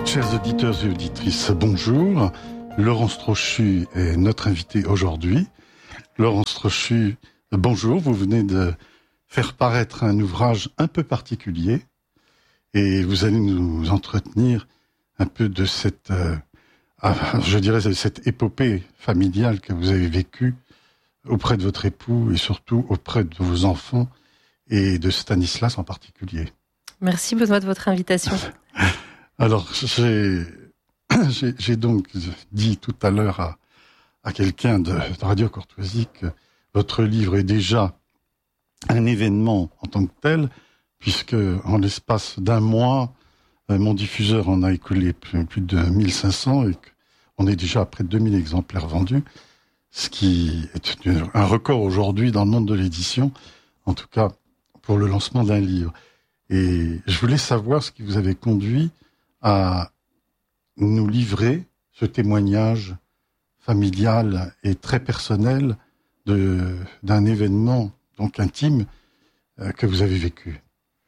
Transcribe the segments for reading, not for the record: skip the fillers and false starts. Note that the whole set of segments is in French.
Chers auditeurs et auditrices, bonjour. Laurence Trochu est notre invité aujourd'hui. Laurence Trochu, bonjour. Vous venez de faire paraître un ouvrage un peu particulier et vous allez nous entretenir un peu de cette, cette épopée familiale que vous avez vécue auprès de votre époux et surtout auprès de vos enfants et de Stanislas en particulier. Merci Benoît de votre invitation. Alors, j'ai donc dit tout à l'heure à quelqu'un de Radio Courtoisie que votre livre est déjà un événement en tant que tel, puisque en l'espace d'un mois, mon diffuseur en a écoulé plus de 1500 et qu'on est déjà à près de 2000 exemplaires vendus, ce qui est un record aujourd'hui dans le monde de l'édition, en tout cas pour le lancement d'un livre. Et je voulais savoir ce qui vous avait conduit à nous livrer ce témoignage familial et très personnel d'un événement donc intime que vous avez vécu.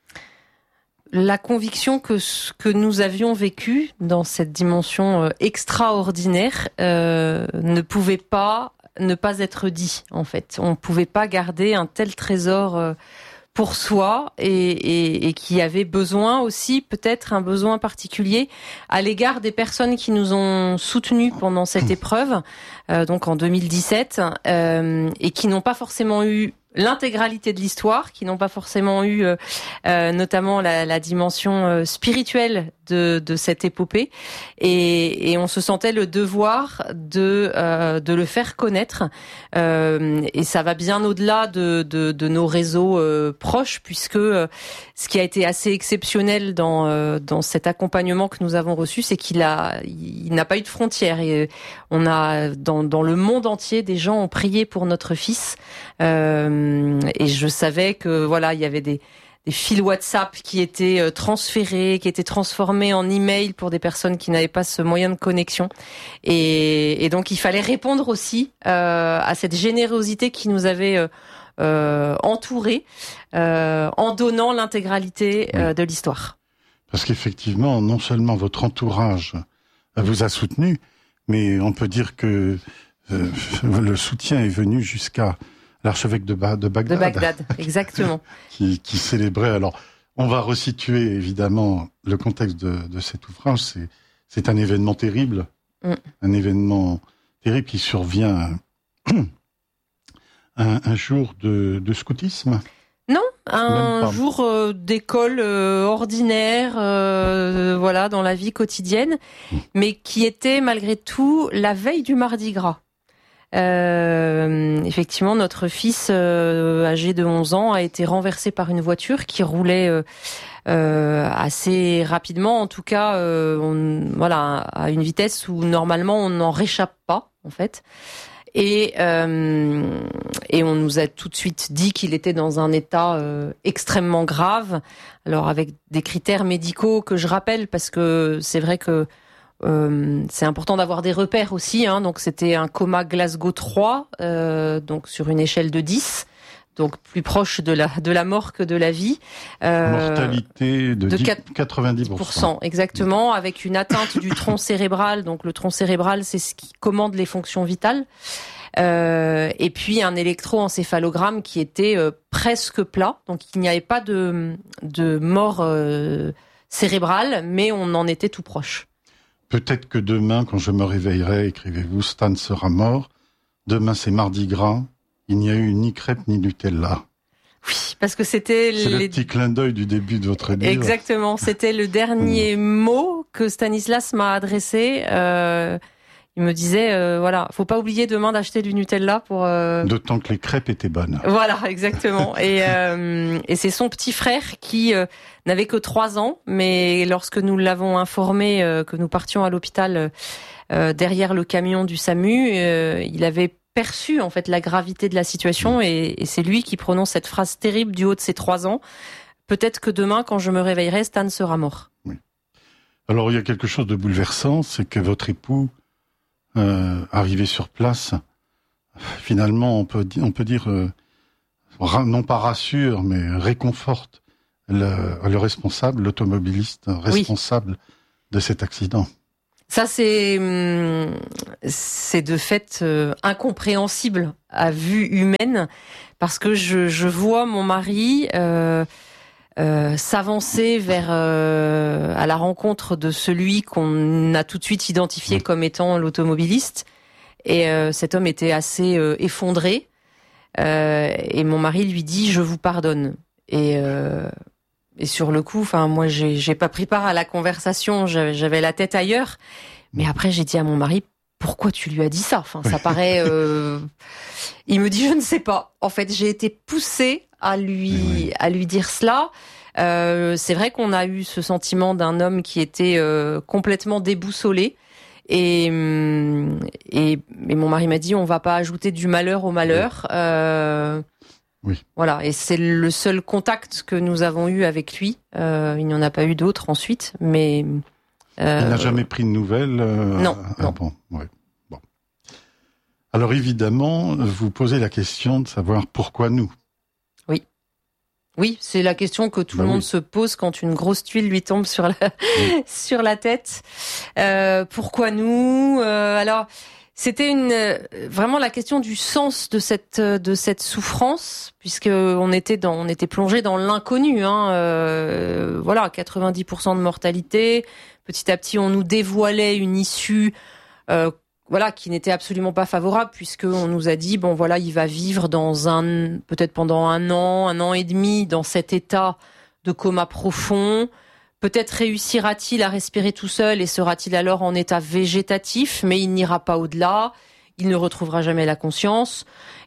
La conviction que ce que nous avions vécu dans cette dimension extraordinaire ne pouvait pas ne pas être dit, en fait. On ne pouvait pas garder un tel trésor pour soi et qui avait besoin aussi, peut-être un besoin particulier à l'égard des personnes qui nous ont soutenus pendant cette épreuve, donc en 2017, et qui n'ont pas forcément eu l'intégralité de l'histoire, qui n'ont pas forcément eu notamment la dimension spirituelle de cette épopée, et on se sentait le devoir de le faire connaître, et ça va bien au-delà de nos réseaux proches, puisque ce qui a été assez exceptionnel dans cet accompagnement que nous avons reçu, c'est il n'a pas eu de frontières, et on a dans le monde entier des gens ont prié pour notre fils, et je savais que voilà, il y avait des fils WhatsApp qui étaient transférés, qui étaient transformés en email pour des personnes qui n'avaient pas ce moyen de connexion. Et donc, il fallait répondre aussi à cette générosité qui nous avait entourés en donnant l'intégralité de l'histoire. Parce qu'effectivement, non seulement votre entourage vous a soutenu, mais on peut dire que le soutien est venu jusqu'à l'archevêque de Bagdad. De Bagdad, exactement. qui célébrait. Alors, on va resituer évidemment le contexte de cet ouvrage. C'est un événement terrible, un événement terrible qui survient un jour de scoutisme. Non, un jour d'école ordinaire, voilà, dans la vie quotidienne, mais qui était malgré tout la veille du Mardi Gras. Effectivement, notre fils âgé de 11 ans a été renversé par une voiture qui roulait assez rapidement, en tout cas à une vitesse où normalement on n'en réchappe pas en fait. Et on nous a tout de suite dit qu'il était dans un état extrêmement grave. Alors avec des critères médicaux que je rappelle, parce que c'est vrai que c'est important d'avoir des repères aussi, hein. Donc c'était un coma Glasgow 3, donc sur une échelle de 10, donc plus proche de la mort que de la vie. Mortalité de 90%. Exactement, avec une atteinte du tronc cérébral. Donc le tronc cérébral, c'est ce qui commande les fonctions vitales. Et puis un électroencéphalogramme qui était presque plat, donc il n'y avait pas de mort cérébrale, mais on en était tout proche. Peut-être que demain, quand je me réveillerai, écrivez-vous, Stan sera mort. Demain, c'est Mardi Gras. Il n'y a eu ni crêpes ni Nutella. Oui, parce que c'était le petit clin d'œil du début de votre livre. Exactement, c'était le dernier mot que Stanislas m'a adressé. Il me disait, voilà, faut pas oublier demain d'acheter du Nutella pour... D'autant que les crêpes étaient bonnes. Voilà, exactement. Et c'est son petit frère qui n'avait que 3 ans, mais lorsque nous l'avons informé que nous partions à l'hôpital derrière le camion du SAMU, il avait perçu en fait la gravité de la situation, et c'est lui qui prononce cette phrase terrible du haut de ses 3 ans. Peut-être que demain, quand je me réveillerai, Stan sera mort. Oui. Alors il y a quelque chose de bouleversant, c'est que votre époux, arrivé sur place, finalement on peut dire non pas rassure, mais réconforte le responsable, l'automobiliste responsable de cet accident? Ça, c'est de fait incompréhensible à vue humaine, parce que je vois mon mari s'avancer vers à la rencontre de celui qu'on a tout de suite identifié comme étant l'automobiliste, et cet homme était assez effondré, et mon mari lui dit: je vous pardonne. Et sur le coup, enfin, moi, j'ai pas pris part à la conversation, j'avais la tête ailleurs. Mais après, j'ai dit à mon mari: pourquoi tu lui as dit ça? Enfin, ça paraît. Il me dit: je ne sais pas. En fait, j'ai été poussée à lui dire cela. C'est vrai qu'on a eu ce sentiment d'un homme qui était complètement déboussolé. Et mon mari m'a dit: on va pas ajouter du malheur au malheur. Oui. Voilà, et c'est le seul contact que nous avons eu avec lui. Il n'y en a pas eu d'autres ensuite, mais... Il n'a jamais pris de nouvelles Non. Bon, ouais. Bon. Alors évidemment, vous posez la question de savoir pourquoi nous. Oui, c'est la question que tout le monde se pose quand une grosse tuile lui tombe sur sur la tête. Pourquoi nous? Alors... C'était vraiment la question du sens de cette souffrance, puisque on était plongé dans l'inconnu. Voilà, 90% de mortalité. Petit à petit, on nous dévoilait une issue, qui n'était absolument pas favorable, puisque on nous a dit: bon voilà, il va vivre peut-être pendant un an et demi, dans cet état de coma profond. Peut-être réussira-t-il à respirer tout seul et sera-t-il alors en état végétatif, mais il n'ira pas au-delà, il ne retrouvera jamais la conscience.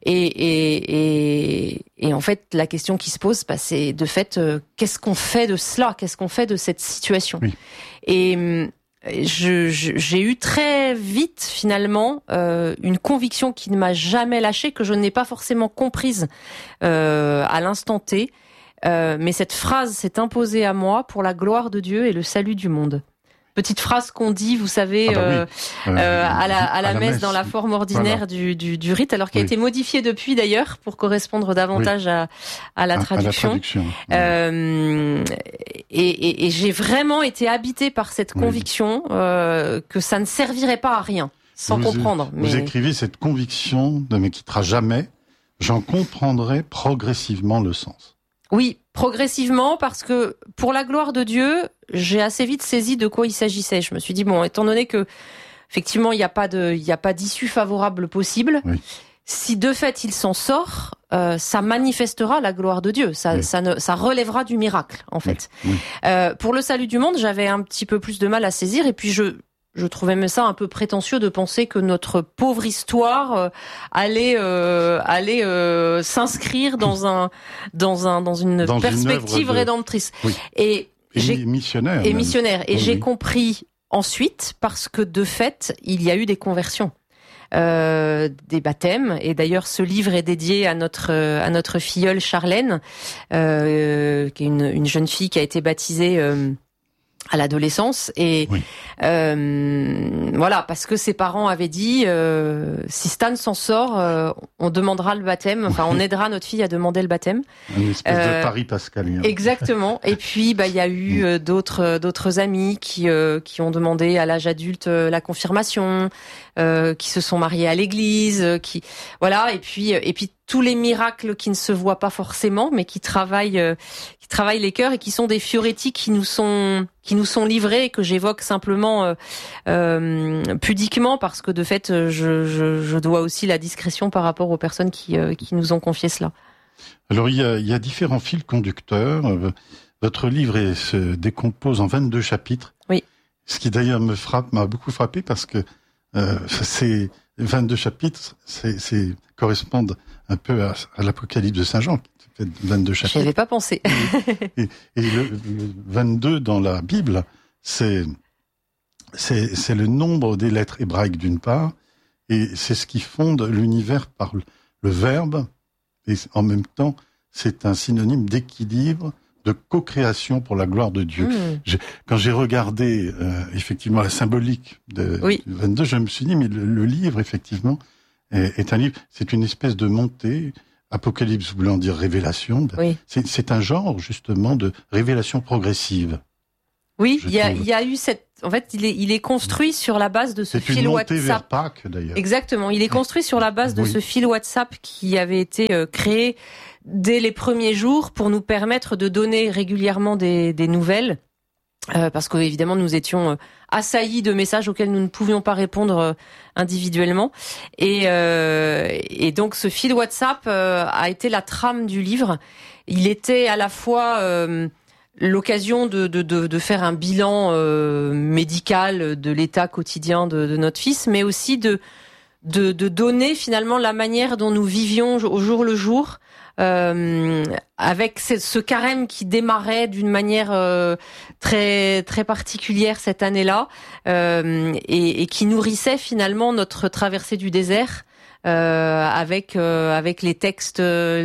Et en fait, la question qui se pose, c'est de fait, qu'est-ce qu'on fait de cela? Qu'est-ce qu'on fait de cette situation? Oui. Et j'ai eu très vite, finalement, une conviction qui ne m'a jamais lâchée, que je n'ai pas forcément comprise à l'instant T. Mais cette phrase s'est imposée à moi pour la gloire de Dieu et le salut du monde. Petite phrase qu'on dit, vous savez, à la messe dans la forme ordinaire du rite, alors qui a été modifiée depuis d'ailleurs pour correspondre davantage à la traduction. Et j'ai vraiment été habitée par cette conviction que ça ne servirait pas à rien, sans comprendre. Vous écrivez cette conviction ne me quittera jamais, j'en comprendrai progressivement le sens. Oui, progressivement, parce que pour la gloire de Dieu, j'ai assez vite saisi de quoi il s'agissait. Je me suis dit, bon, étant donné que effectivement il n'y a pas d'issue favorable possible, si de fait il s'en sort, ça manifestera la gloire de Dieu. Ça relèvera du miracle, en fait. Pour le salut du monde, j'avais un petit peu plus de mal à saisir, et puis je trouvais même ça un peu prétentieux de penser que notre pauvre histoire allait s'inscrire dans une perspective rédemptrice. Oui. Et missionnaire. Et j'ai compris ensuite, parce que de fait, il y a eu des conversions. Des baptêmes, et d'ailleurs ce livre est dédié à notre filleule Charlène, qui est une jeune fille qui a été baptisée à l'adolescence, et voilà, parce que ses parents avaient dit si Stan s'en sort, on demandera le baptême, enfin on aidera notre fille à demander le baptême. Une espèce de pari pascalien. Exactement. Et puis il y a eu d'autres amis qui ont demandé à l'âge adulte la confirmation, qui se sont mariés à l'église, et puis tous les miracles qui ne se voient pas forcément, mais qui travaillent les cœurs, et qui sont des fioretti qui nous sont livrés, et que j'évoque simplement pudiquement, parce que de fait je dois aussi la discrétion par rapport aux personnes qui nous ont confié cela. Alors il y a différents fils conducteurs. Votre livre se décompose en 22 chapitres. Oui. Ce qui d'ailleurs m'a beaucoup frappé, parce que ces 22 chapitres correspondent un peu à l'Apocalypse de Saint Jean, qui fait 22 chapitres. J'y avais pas pensé. et le 22 dans la Bible, c'est le nombre des lettres hébraïques d'une part, et c'est ce qui fonde l'univers par le verbe, et en même temps, c'est un synonyme d'équilibre, de co-création pour la gloire de Dieu. Quand j'ai regardé effectivement la symbolique du 22, je me suis dit, mais le livre, effectivement, est un livre, c'est une espèce de montée, Apocalypse voulant dire révélation, c'est un genre, justement, de révélation progressive. Oui, il y a eu cette. En fait, il est construit sur la base de ce fil WhatsApp. C'est une montée vers Pâques, d'ailleurs. Exactement. Il est construit sur la base de ce fil WhatsApp qui avait été créé dès les premiers jours pour nous permettre de donner régulièrement des nouvelles. Parce que évidemment nous étions assaillis de messages auxquels nous ne pouvions pas répondre individuellement. Et donc ce fil WhatsApp a été la trame du livre. Il était à la fois l'occasion de faire un bilan médical de l'état quotidien de notre fils, mais aussi de donner finalement la manière dont nous vivions au jour le jour, avec ce carême qui démarrait d'une manière très très particulière cette année-là, et qui nourrissait finalement notre traversée du désert. Avec les textes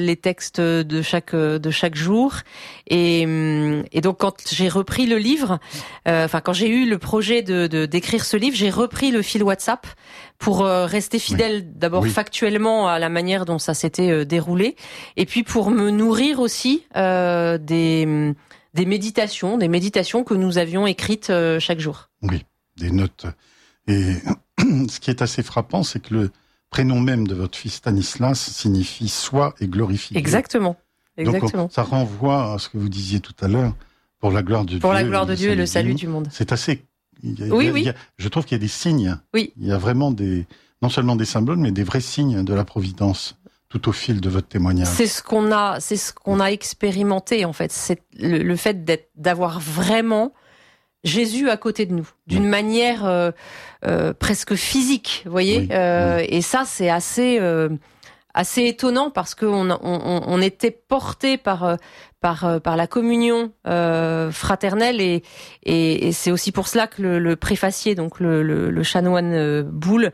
de chaque jour, et donc quand j'ai repris le livre, quand j'ai eu le projet d'écrire ce livre, j'ai repris le fil WhatsApp pour rester fidèle d'abord factuellement à la manière dont ça s'était déroulé, et puis pour me nourrir aussi des méditations que nous avions écrites chaque jour. Oui, des notes. Et ce qui est assez frappant, c'est que le prénom même de votre fils Stanislas signifie soi et glorifié. Exactement. Donc ça renvoie à ce que vous disiez tout à l'heure, pour la gloire de Dieu. Pour la gloire de Dieu et le salut du monde. C'est assez. Oui. Je trouve qu'il y a des signes. Oui. Il y a vraiment non seulement des symboles, mais des vrais signes de la providence tout au fil de votre témoignage. C'est ce qu'on a expérimenté en fait. C'est le fait d'avoir vraiment Jésus à côté de nous, d'une manière presque physique, vous voyez. Et ça, c'est assez étonnant parce que on était porté par la communion fraternelle, et c'est aussi pour cela que le préfacier, donc le chanoine Boulle,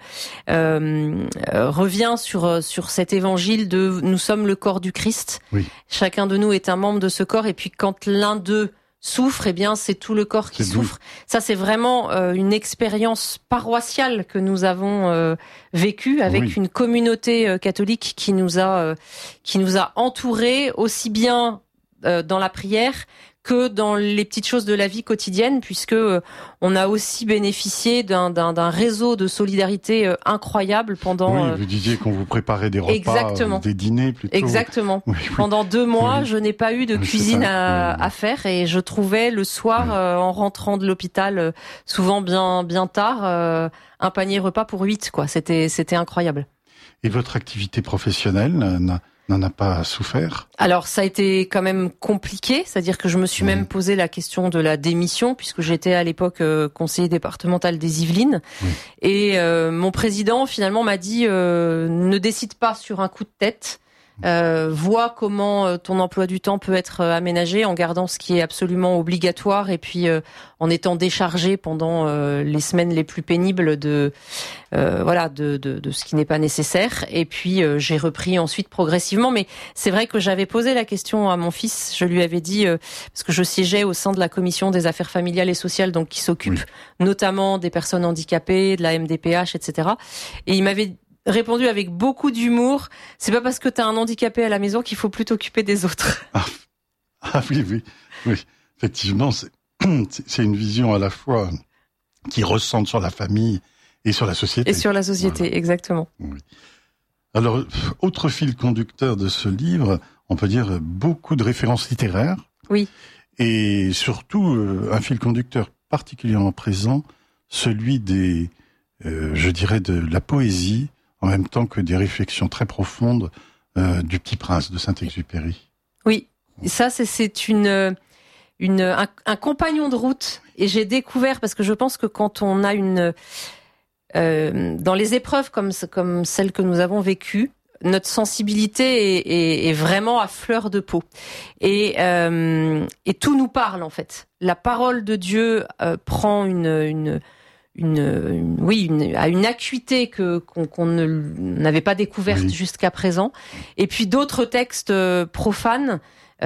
revient sur cet évangile de nous sommes le corps du Christ. Oui. Chacun de nous est un membre de ce corps, et puis quand l'un d'eux souffre, eh bien c'est tout le corps qui souffre. Ça, c'est vraiment une expérience paroissiale que nous avons vécue avec une communauté catholique qui nous a entourés aussi bien dans la prière que dans les petites choses de la vie quotidienne, puisque on a aussi bénéficié d'un réseau de solidarité incroyable pendant... Oui, vous disiez qu'on vous préparait des repas, des dîners plutôt. Exactement. Oui. Pendant 2 mois, je n'ai pas eu de cuisine à faire, et je trouvais le soir, en rentrant de l'hôpital, souvent bien tard, un panier repas pour 8, quoi. C'était incroyable. Et votre activité professionnelle n'en a pas souffert? Alors, ça a été quand même compliqué, c'est-à-dire que je me suis même posé la question de la démission, puisque j'étais à l'époque conseiller départemental des Yvelines. Et mon président, finalement, m'a dit ne décide pas sur un coup de tête, vois comment ton emploi du temps peut être aménagé en gardant ce qui est absolument obligatoire, et puis en étant déchargé pendant les semaines les plus pénibles de ce qui n'est pas nécessaire. Et puis j'ai repris ensuite progressivement, mais c'est vrai que j'avais posé la question à mon fils. Je lui avais dit, parce que je siégeais au sein de la commission des affaires familiales et sociales, donc qui s'occupe notamment des personnes handicapées, de la MDPH, etc. Et il m'avait répondu avec beaucoup d'humour: c'est pas parce que t'as un handicapé à la maison qu'il faut plus t'occuper des autres. Oui. Effectivement, c'est une vision à la fois qui ressente sur la famille et sur la société. Et sur la société, exactement. Oui. Alors, autre fil conducteur de ce livre, on peut dire beaucoup de références littéraires. Oui. Et surtout, un fil conducteur particulièrement présent, celui de la poésie, en même temps que des réflexions très profondes du Petit Prince de Saint-Exupéry. Oui, ça c'est un compagnon de route, et j'ai découvert, parce que je pense que quand on a dans les épreuves comme celle que nous avons vécue, notre sensibilité est vraiment à fleur de peau, et tout nous parle en fait. La parole de Dieu prend une acuité qu'on n'avait pas découverte jusqu'à présent. Et puis d'autres textes profanes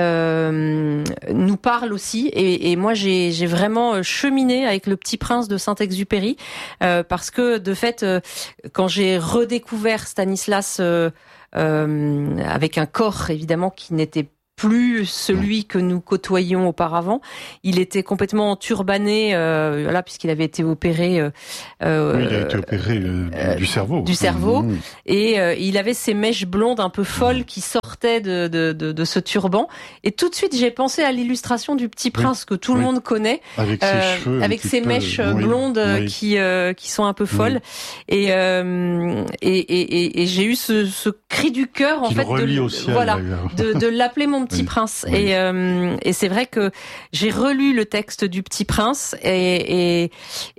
nous parlent aussi. Et moi, j'ai vraiment cheminé avec le Petit Prince de Saint-Exupéry, parce que de fait, quand j'ai redécouvert Stanislas avec un corps évidemment qui n'était plus celui que nous côtoyions auparavant. Il était complètement turbané, voilà, puisqu'il avait été opéré. Oui, il a été opéré du cerveau. Du cerveau. Et il avait ces mèches blondes un peu folles qui sortaient de ce turban. Et tout de suite, j'ai pensé à l'illustration du Petit Prince que tout le monde connaît, avec ses cheveux, avec ces mèches blondes qui sont un peu folles. Et j'ai eu ce cri du cœur en fait de l'appeler mon Petit Prince. Et c'est vrai que j'ai relu le texte du Petit Prince et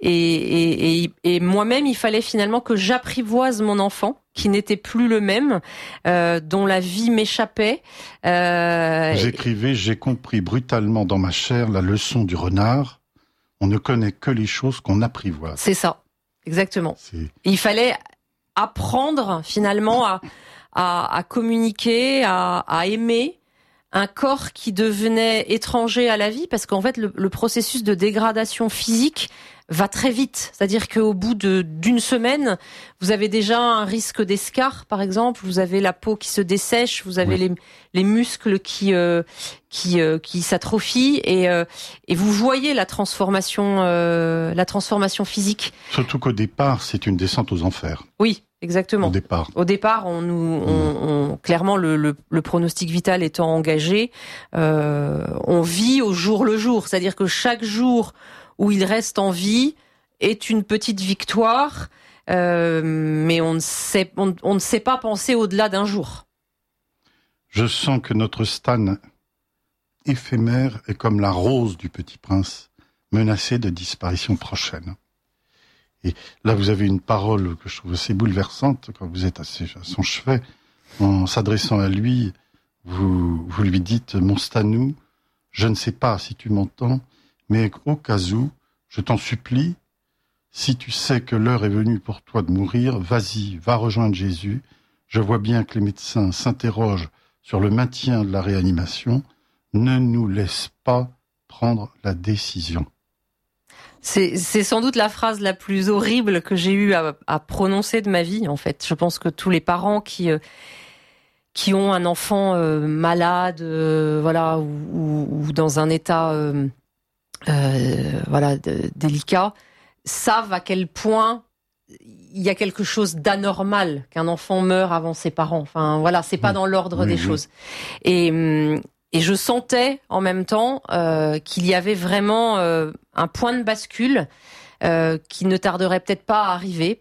moi-même il fallait finalement que j'apprivoise mon enfant qui n'était plus le même, dont la vie m'échappait. Vous écrivez: j'ai compris brutalement dans ma chair la leçon du renard. On ne connaît que les choses qu'on apprivoise. C'est ça, exactement. Il fallait apprendre finalement à communiquer, à aimer un corps qui devenait étranger à la vie, parce qu'en fait le processus de dégradation physique va très vite. C'est-à-dire qu'au bout d'une semaine, vous avez déjà un risque d'escarre, par exemple. Vous avez la peau qui se dessèche, vous avez les muscles qui s'atrophient et vous voyez la transformation physique. Surtout qu'au départ, c'est une descente aux enfers. Oui. Exactement. Au départ, clairement le pronostic vital étant engagé, on vit au jour le jour. C'est-à-dire que chaque jour où il reste en vie est une petite victoire, mais on ne sait pas penser au-delà d'un jour. Je sens que notre Stan éphémère est comme la rose du Petit Prince, menacée de disparition prochaine. Et là, vous avez une parole que je trouve assez bouleversante quand vous êtes à son chevet. En s'adressant à lui, vous lui dites: mon Stanou, je ne sais pas si tu m'entends, mais au cas où, je t'en supplie, si tu sais que l'heure est venue pour toi de mourir, vas-y, va rejoindre Jésus. Je vois bien que les médecins s'interrogent sur le maintien de la réanimation. Ne nous laisse pas prendre la décision. C'est sans doute la phrase la plus horrible que j'ai eu à prononcer de ma vie, en fait. Je pense que tous les parents qui ont un enfant malade, voilà, ou dans un état délicat, savent à quel point il y a quelque chose d'anormal qu'un enfant meure avant ses parents. Enfin, voilà, c'est pas dans l'ordre des choses. Et je sentais en même temps qu'il y avait vraiment un point de bascule qui ne tarderait peut-être pas à arriver.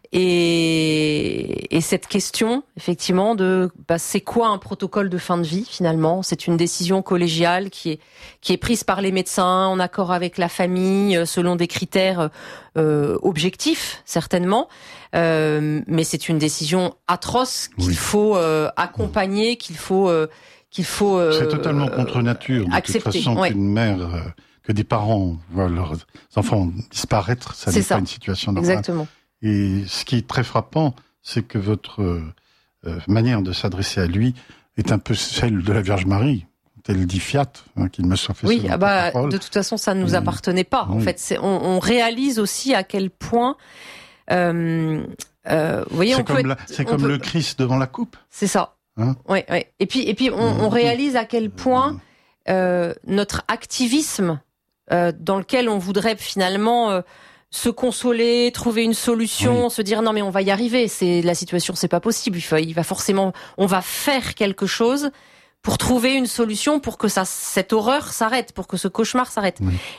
Et cette question, effectivement, de c'est quoi un protocole de fin de vie finalement ? C'est une décision collégiale qui est prise par les médecins en accord avec la famille, selon des critères objectifs certainement. Mais c'est une décision atroce qu'il faut accompagner, qu'il faut c'est totalement contre nature, de accepter, toute façon, qu'une mère, que des parents voient leurs enfants disparaître, ça n'est pas une situation normale. Exactement. Et ce qui est très frappant, c'est que votre manière de s'adresser à lui est un peu celle de la Vierge Marie. Elle dit fiat, qu'il me soit fait. Oui, de toute façon, ça ne nous appartenait pas. En fait, on réalise aussi à quel point. Vous voyez, c'est comme le Christ devant la coupe. C'est ça. Ouais. Et puis on réalise à quel point notre activisme dans lequel on voudrait finalement se consoler, trouver une solution, se dire non mais on va y arriver, la situation c'est pas possible, on va faire quelque chose pour trouver une solution pour que cette horreur s'arrête, pour que ce cauchemar s'arrête.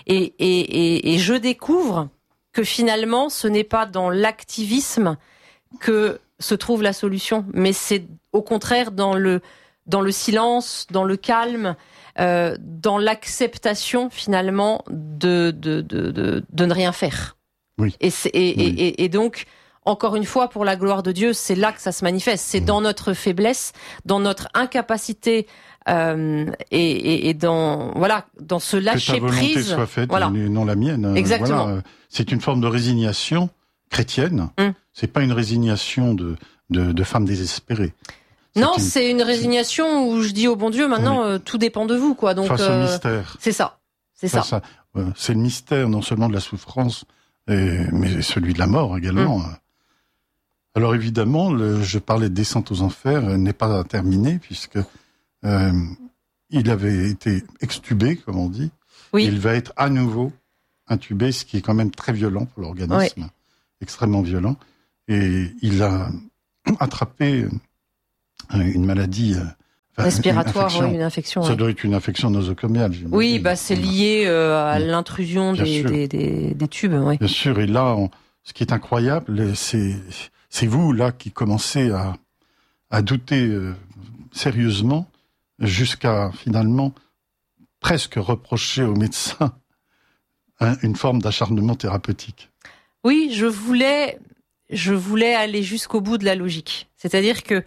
Et je découvre que finalement ce n'est pas dans l'activisme que se trouve la solution, mais c'est au contraire dans le silence, dans le calme, dans l'acceptation finalement de ne rien faire. Oui. Et donc, encore une fois, pour la gloire de Dieu, c'est là que ça se manifeste. C'est dans notre faiblesse, dans notre incapacité et dans ce lâcher prise. Que ta volonté soit faite, et non la mienne. Exactement. Voilà. C'est une forme de résignation chrétienne. C'est pas une résignation de femme désespérée. C'est une résignation où je dis au bon Dieu, maintenant, tout dépend de vous, quoi. Donc, face au mystère. C'est ça. C'est le mystère, non seulement de la souffrance, mais celui de la mort également. Alors évidemment, je parlais de descente aux enfers, n'est pas terminé, puisque il avait été extubé, comme on dit. Oui. Il va être à nouveau intubé, ce qui est quand même très violent pour l'organisme, extrêmement violent. Et il a attrapé une maladie respiratoire, une infection. Ça doit être une infection nosocomiale, j'imagine. Oui, c'est lié à l'intrusion des tubes. Oui. Bien sûr, et là, ce qui est incroyable, c'est vous, là, qui commencez à douter sérieusement, jusqu'à, finalement, presque reprocher aux médecins une forme d'acharnement thérapeutique. Oui, je voulais aller jusqu'au bout de la logique. C'est-à-dire que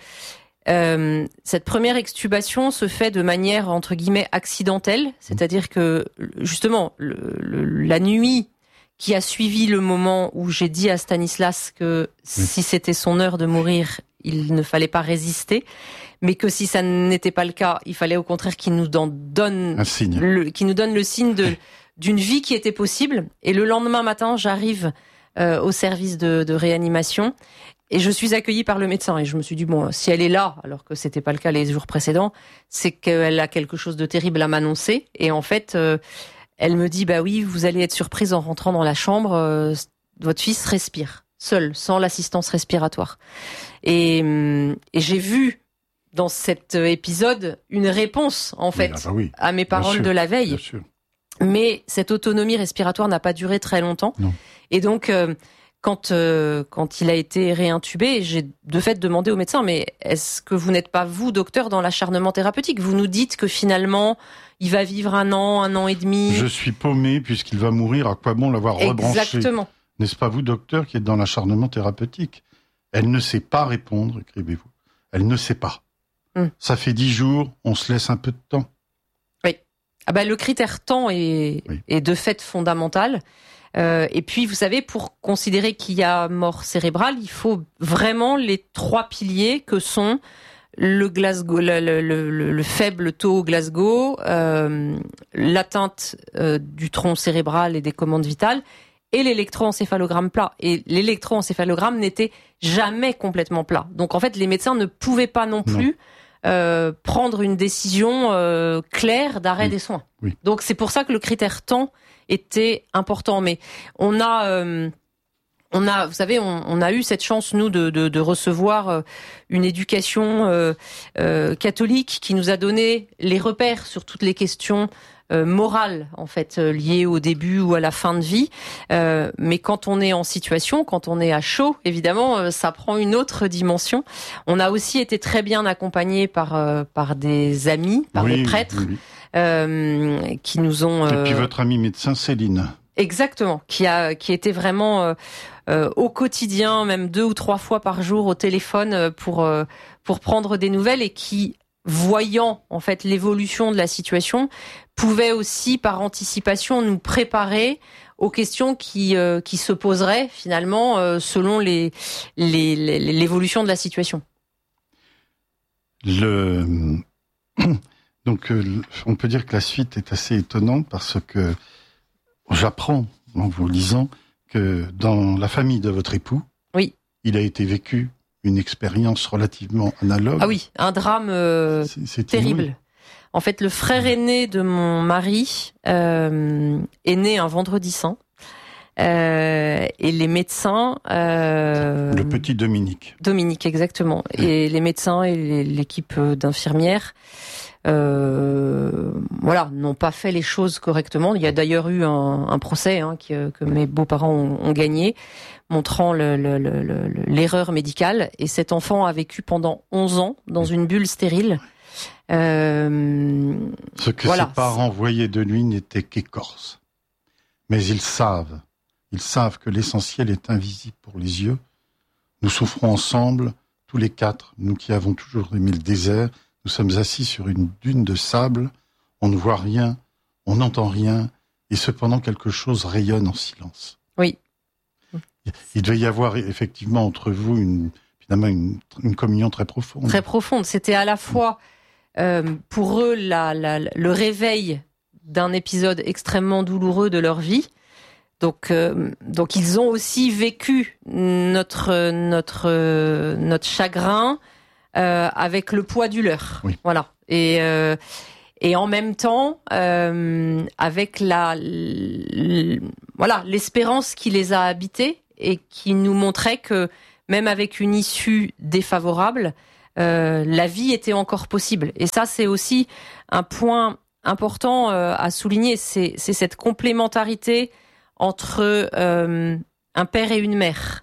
cette première extubation se fait de manière, entre guillemets, accidentelle. C'est-à-dire que, justement, la nuit qui a suivi le moment où j'ai dit à Stanislas que si c'était son heure de mourir, il ne fallait pas résister, mais que si ça n'était pas le cas, il fallait au contraire qu'il nous donne un signe, qu'il nous donne le signe d'une vie qui était possible. Et le lendemain matin, j'arrive au service de réanimation et je suis accueillie par le médecin. Et je me suis dit, bon, si elle est là, alors que c'était pas le cas les jours précédents, c'est qu'elle a quelque chose de terrible à m'annoncer. Et en fait, elle me dit, bah oui, vous allez être surprise en rentrant dans la chambre, votre fils respire, seul, sans l'assistance respiratoire. Et j'ai vu dans cet épisode une réponse, en fait, à mes paroles de la veille. Mais cette autonomie respiratoire n'a pas duré très longtemps. Non. Et donc, quand il a été réintubé, j'ai de fait demandé au médecin, mais est-ce que vous n'êtes pas, vous, docteur, dans l'acharnement thérapeutique ? Vous nous dites que finalement, il va vivre 1 an et demi. Je suis paumé puisqu'il va mourir, à quoi bon l'avoir rebranché ? Exactement. N'est-ce pas vous, docteur, qui êtes dans l'acharnement thérapeutique ? Elle ne sait pas répondre, écrivez-vous. Elle ne sait pas. Ça fait 10 jours, on se laisse un peu de temps. Oui. Ah bah, le critère temps est de fait fondamental. Et puis, vous savez, pour considérer qu'il y a mort cérébrale, il faut vraiment les 3 piliers que sont le Glasgow, le faible taux Glasgow, l'atteinte du tronc cérébral et des commandes vitales, et l'électroencéphalogramme plat. Et l'électroencéphalogramme n'était jamais complètement plat. Donc, en fait, les médecins ne pouvaient pas non plus prendre une décision claire d'arrêt des soins. Oui. Donc, c'est pour ça que le critère temps était important. Mais on a, vous savez, on a eu cette chance, nous, de recevoir une éducation catholique qui nous a donné les repères sur toutes les questions morales, en fait, liées au début ou à la fin de vie. Mais quand on est en situation, quand on est à chaud, évidemment, ça prend une autre dimension. On a aussi été très bien accompagnés par des amis, par des prêtres, qui nous ont... Et puis votre amie médecin Céline. Exactement, qui était vraiment au quotidien, même 2 ou 3 fois par jour au téléphone pour prendre des nouvelles, et qui, voyant en fait l'évolution de la situation, pouvait aussi par anticipation nous préparer aux questions qui se poseraient finalement selon l'évolution de la situation. Donc on peut dire que la suite est assez étonnante, parce que j'apprends en vous lisant que dans la famille de votre époux, il a été vécu une expérience relativement analogue. Ah oui, un drame terrible. Inouï. En fait, le frère aîné de mon mari est né un vendredi saint. Et les médecins... le petit Dominique. Dominique, exactement. Oui. Et les médecins et l'équipe d'infirmières n'ont pas fait les choses correctement. Il y a d'ailleurs eu un procès que mes beaux-parents ont gagné, montrant l'erreur médicale. Et cet enfant a vécu pendant 11 ans dans une bulle stérile. Ce que ses parents voyaient de lui n'était qu'écorce. Mais ils savent que l'essentiel est invisible pour les yeux. Nous souffrons ensemble, tous les 4, nous qui avons toujours aimé le désert. Nous sommes assis sur une dune de sable, on ne voit rien, on n'entend rien, et cependant quelque chose rayonne en silence. Oui. Il devait y avoir effectivement entre vous une communion très profonde. Très profonde. C'était à la fois pour eux le réveil d'un épisode extrêmement douloureux de leur vie. Donc ils ont aussi vécu notre chagrin avec le poids du leur. Oui. Voilà. Et et en même temps avec l'espérance qui les a habités et qui nous montrait que même avec une issue défavorable, la vie était encore possible. Et ça, c'est aussi un point important à souligner, c'est cette complémentarité entre un père et une mère.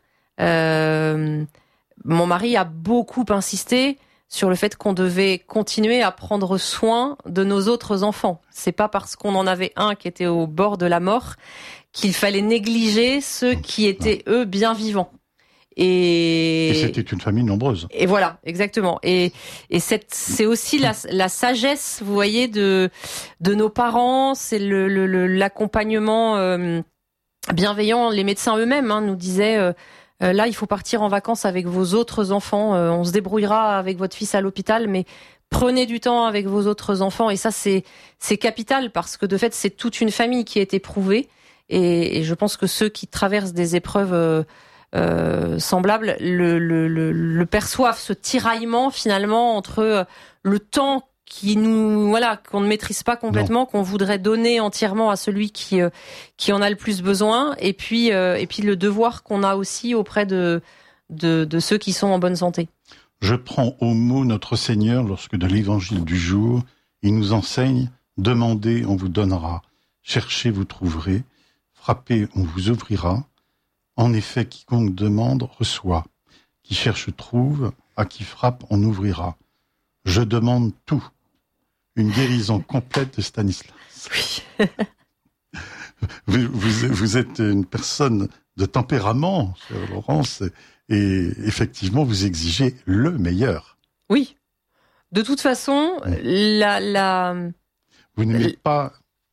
Mon mari a beaucoup insisté sur le fait qu'on devait continuer à prendre soin de nos autres enfants. C'est pas parce qu'on en avait un qui était au bord de la mort qu'il fallait négliger ceux qui étaient, eux, bien vivants. Et c'était une famille nombreuse. Et voilà, exactement. Et c'est aussi la sagesse, vous voyez, de nos parents, c'est l'accompagnement bienveillant. Les médecins eux-mêmes nous disaient là, il faut partir en vacances avec vos autres enfants. On se débrouillera avec votre fils à l'hôpital, mais prenez du temps avec vos autres enfants. Et ça, c'est capital parce que de fait, c'est toute une famille qui est éprouvée. Et je pense que ceux qui traversent des épreuves semblables le perçoivent, ce tiraillement finalement entre le temps qu'on ne maîtrise pas complètement, qu'on voudrait donner entièrement à celui qui en a le plus besoin, et puis le devoir qu'on a aussi auprès de ceux qui sont en bonne santé. Je prends au mot notre Seigneur lorsque de l'évangile du jour, il nous enseigne: demandez, on vous donnera, cherchez, vous trouverez, frappez, on vous ouvrira. En effet, quiconque demande reçoit, qui cherche trouve, à qui frappe on ouvrira. Je demande tout. Une guérison complète de Stanislas. Oui. Vous êtes une personne de tempérament, chère Laurence, et effectivement, vous exigez le meilleur. Oui. De toute façon, Vous n'aimez pas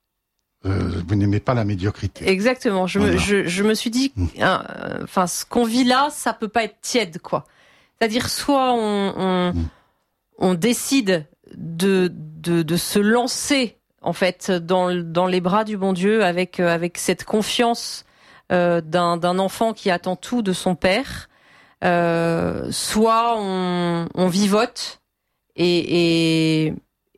la médiocrité. Exactement. Je me suis dit, ce qu'on vit là, ça peut pas être tiède, quoi. C'est-à-dire, soit on décide de se lancer, en fait, dans les bras du bon Dieu avec cette confiance d'un enfant qui attend tout de son père, soit on vivote et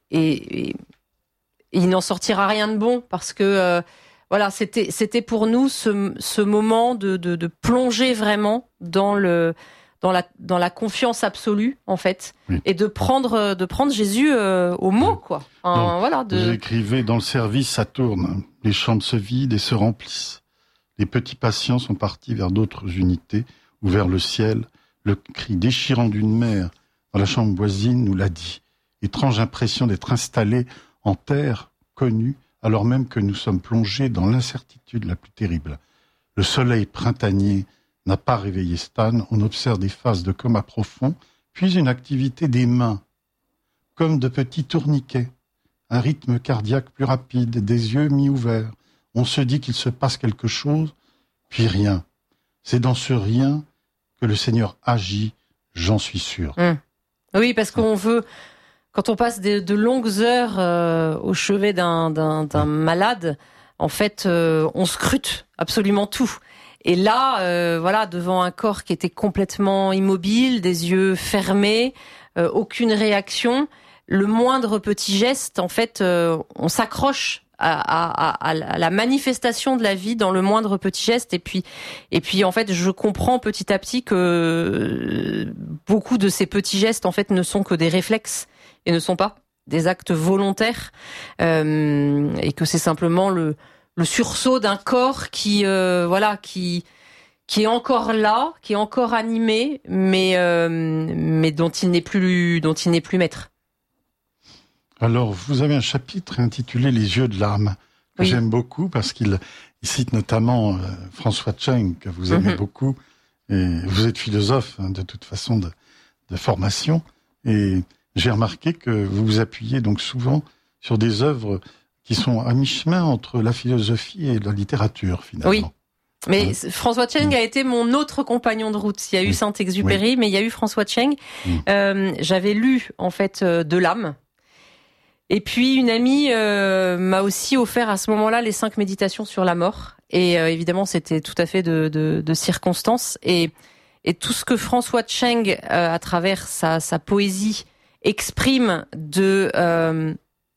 il n'en sortira rien de bon parce que c'était pour nous ce moment de plonger vraiment dans la confiance absolue en fait, oui. Et de prendre Jésus au mot, quoi. Vous écrivez: dans le service ça tourne, les chambres se vident et se remplissent, les petits patients sont partis vers d'autres unités ou vers le ciel. Le cri déchirant d'une mère dans la chambre voisine nous l'a dit. Étrange impression d'être installé en terre connue, alors même que nous sommes plongés dans l'incertitude la plus terrible. Le soleil printanier n'a pas réveillé Stan. On observe des phases de coma profond, puis une activité des mains, comme de petits tourniquets, un rythme cardiaque plus rapide, des yeux mi-ouverts. On se dit qu'il se passe quelque chose, puis rien. C'est dans ce rien que le Seigneur agit, j'en suis sûr. Oui, parce qu'on veut... Quand on passe de longues heures au chevet d'un malade, en fait, on scrute absolument tout. Et là, devant un corps qui était complètement immobile, des yeux fermés, aucune réaction, le moindre petit geste, en fait, on s'accroche à la manifestation de la vie dans le moindre petit geste. Et puis, en fait, je comprends petit à petit que beaucoup de ces petits gestes, en fait, ne sont que des réflexes et ne sont pas des actes volontaires, et que c'est simplement le sursaut d'un corps qui est encore là, qui est encore animé, mais dont il n'est plus maître. Alors, vous avez un chapitre intitulé Les yeux de l'âme, que oui. J'aime beaucoup parce qu'il cite notamment François Tcheng, que vous aimez beaucoup, et vous êtes philosophe de toute façon de formation, et j'ai remarqué que vous vous appuyez donc souvent sur des œuvres qui sont à mi-chemin entre la philosophie et la littérature, finalement. Oui, mais François Tcheng a été mon autre compagnon de route. Il y a eu Saint-Exupéry, mais il y a eu François Tcheng. J'avais lu, en fait, De l'âme. Et puis, une amie m'a aussi offert à ce moment-là les 5 méditations sur la mort. Et évidemment, c'était tout à fait de circonstance. Et tout ce que François Tcheng, à travers sa poésie, exprime de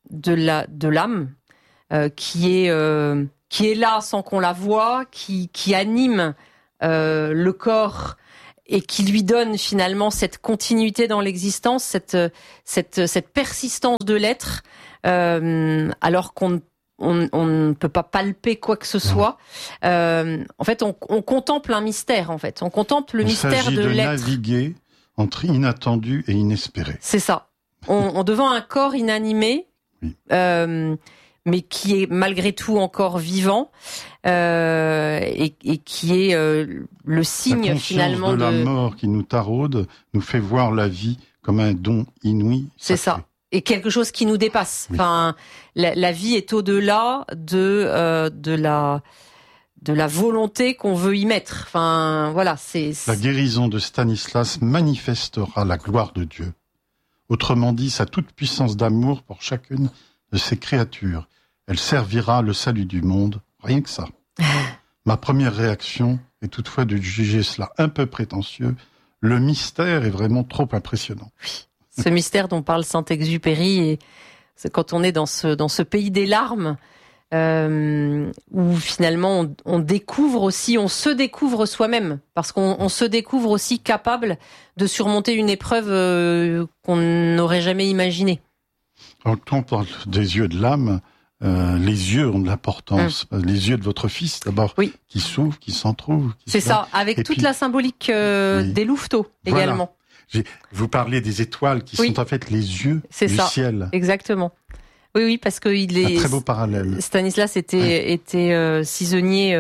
de l'âme qui est là sans qu'on la voie, qui anime le corps et qui lui donne finalement cette continuité dans l'existence, cette persistance de l'être, alors qu'on ne peut pas palper quoi que ce soit. En fait, on contemple un mystère. En fait, on contemple le mystère de l'être. Il s'agit de naviguer entre inattendu et inespéré. C'est ça. On devant un corps inanimé, oui. Mais qui est malgré tout encore vivant et qui est le signe finalement de la mort qui nous taraude nous fait voir la vie comme un don inouï. C'est ça. Et quelque chose qui nous dépasse. Oui. Enfin, la vie est au-delà de la volonté qu'on veut y mettre. Enfin, voilà, c'est... La guérison de Stanislas manifestera la gloire de Dieu. Autrement dit, sa toute-puissance d'amour pour chacune de ses créatures. Elle servira le salut du monde, rien que ça. Ma première réaction est toutefois de juger cela un peu prétentieux. Le mystère est vraiment trop impressionnant. Oui. Ce mystère dont parle Saint-Exupéry, et c'est quand on est dans ce pays des larmes, où finalement on découvre aussi, on se découvre soi-même, parce qu'on se découvre aussi capable de surmonter une épreuve qu'on n'aurait jamais imaginée. Quand on parle des yeux de l'âme, les yeux ont de l'importance. Les yeux de votre fils, d'abord, oui. Qui s'ouvrent, qui s'entrouvent. C'est ça, avec toute la symbolique oui. des louveteaux également. Voilà. Vous parlez des étoiles qui sont en fait les yeux du ciel. Exactement. Oui, parce que il est un très beau parallèle. Stanislas était cisonnier,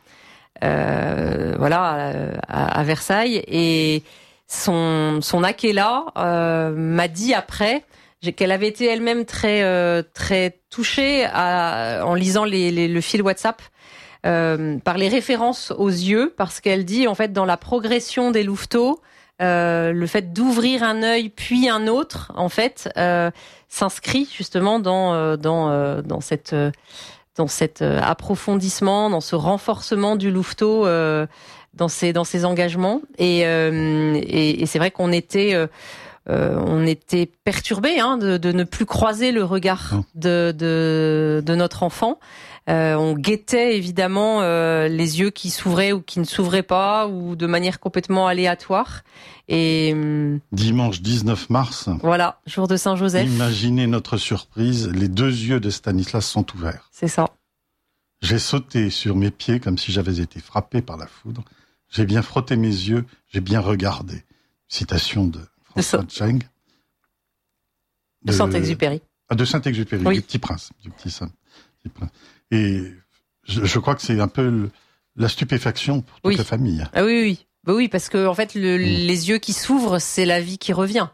à Versailles, et son Aquila m'a dit après qu'elle avait été elle-même très touchée en lisant le fil WhatsApp par les références aux yeux, parce qu'elle dit en fait dans la progression des louveteaux, le fait d'ouvrir un œil puis un autre, en fait, s'inscrit justement dans cet approfondissement, dans ce renforcement du louveteau, dans ses engagements. Et c'est vrai qu'on était perturbés de ne plus croiser le regard de notre enfant. On guettait évidemment les yeux qui s'ouvraient ou qui ne s'ouvraient pas, ou de manière complètement aléatoire. Et dimanche 19 mars. Voilà, jour de Saint-Joseph. Imaginez notre surprise, les deux yeux de Stanislas sont ouverts. C'est ça. J'ai sauté sur mes pieds comme si j'avais été frappé par la foudre. J'ai bien frotté mes yeux, j'ai bien regardé. Citation de François Tcheng. De Saint-Exupéry. De Saint-Exupéry, oui. Du Petit Prince. Et je crois que c'est un peu la stupéfaction pour toute la famille. Ah oui, parce que en fait, les yeux qui s'ouvrent, c'est la vie qui revient.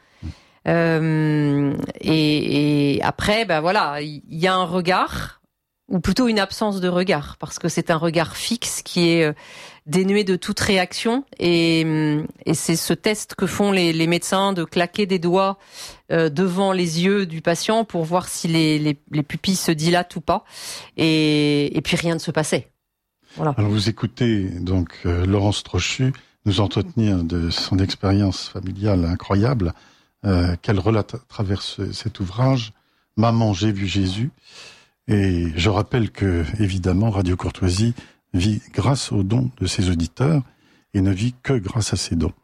Et après, il y a un regard, ou plutôt une absence de regard, parce que c'est un regard fixe qui est dénué de toute réaction, et c'est ce test que font les médecins de claquer des doigts devant les yeux du patient pour voir si les pupilles se dilatent ou pas, et puis rien ne se passait. Voilà. Alors vous écoutez donc Laurence Trochu nous entretenir de son expérience familiale incroyable qu'elle relate à travers cet ouvrage « Maman, j'ai vu Jésus ». Et je rappelle que, évidemment, Radio Courtoisie vit grâce aux dons de ses auditeurs et ne vit que grâce à ses dons.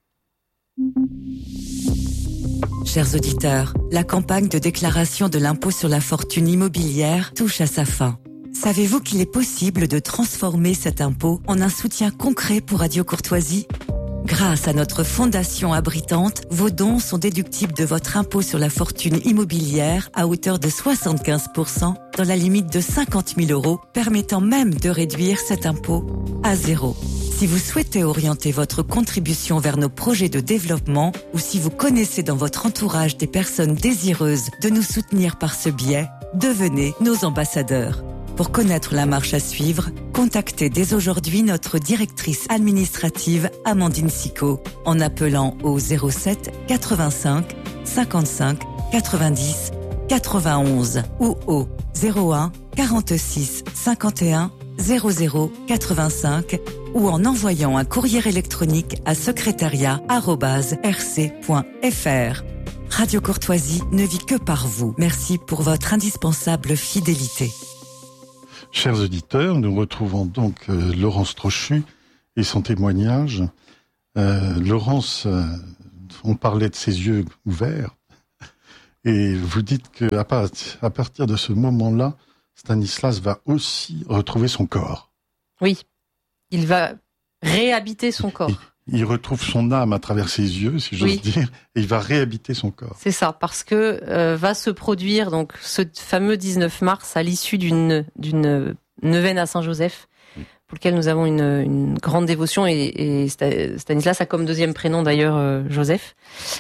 Chers auditeurs, la campagne de déclaration de l'impôt sur la fortune immobilière touche à sa fin. Savez-vous qu'il est possible de transformer cet impôt en un soutien concret pour Radio Courtoisie ? Grâce à notre fondation abritante, vos dons sont déductibles de votre impôt sur la fortune immobilière à hauteur de 75% dans la limite de 50 000 €, permettant même de réduire cet impôt à zéro. Si vous souhaitez orienter votre contribution vers nos projets de développement, ou si vous connaissez dans votre entourage des personnes désireuses de nous soutenir par ce biais, devenez nos ambassadeurs. Pour connaître la marche à suivre, contactez dès aujourd'hui notre directrice administrative Amandine Sicot en appelant au 07 85 55 90 91 ou au 01 46 51 00 85 ou en envoyant un courrier électronique à secrétariat@rc.fr. Radio Courtoisie ne vit que par vous. Merci pour votre indispensable fidélité. Chers auditeurs, nous retrouvons donc Laurence Trochu et son témoignage. Laurence, on parlait de ses yeux ouverts, et vous dites qu'à partir de ce moment-là, Stanislas va aussi retrouver son corps. Oui, il va réhabiter son corps. Il retrouve son âme à travers ses yeux, si j'ose dire, et il va réhabiter son corps. C'est ça, parce que va se produire donc ce fameux 19 mars à l'issue d'une neuvaine à Saint-Joseph, pour lequel nous avons une grande dévotion, et Stanislas a comme deuxième prénom d'ailleurs Joseph.